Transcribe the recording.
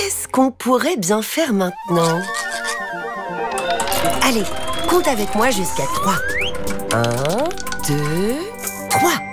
Qu'est-ce qu'on pourrait bien faire maintenant? Allez, compte avec moi jusqu'à 3. 1, 2, 3.